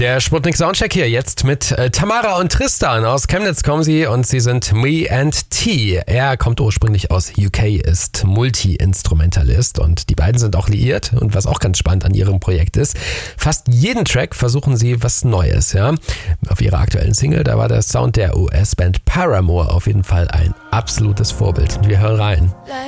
Der Sputnik Soundcheck hier jetzt mit Tamara und Tristan. Aus Chemnitz kommen sie und sie sind Me and T. Er kommt ursprünglich aus UK, ist Multi-Instrumentalist und die beiden sind auch liiert. Und was auch ganz spannend an ihrem Projekt ist, fast jeden Track versuchen sie was Neues. Ja? Auf ihrer aktuellen Single, da war der Sound der US-Band Paramore auf jeden Fall ein absolutes Vorbild. Wir hören rein.